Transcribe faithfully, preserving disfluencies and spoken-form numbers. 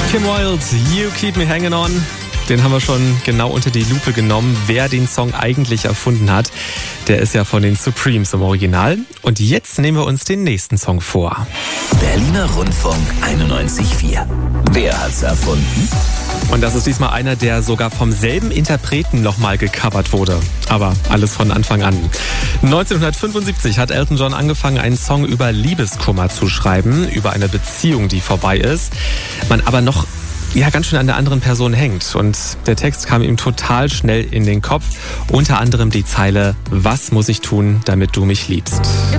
Kim Wilde, You Keep Me Hanging On. Den haben wir schon genau unter die Lupe genommen, wer den Song eigentlich erfunden hat. Der ist ja von den Supremes im Original. Und jetzt nehmen wir uns den nächsten Song vor. Berliner Rundfunk einundneunzig Komma vier. Wer hat's erfunden? Und das ist diesmal einer, der sogar vom selben Interpreten nochmal gecovert wurde. Aber alles von Anfang an. neunzehnhundertfünfundsiebzig hat Elton John angefangen, einen Song über Liebeskummer zu schreiben, über eine Beziehung, die vorbei ist. Man aber noch ja ganz schön an der anderen Person hängt. Und der Text kam ihm total schnell in den Kopf. Unter anderem die Zeile: Was muss ich tun, damit du mich liebst?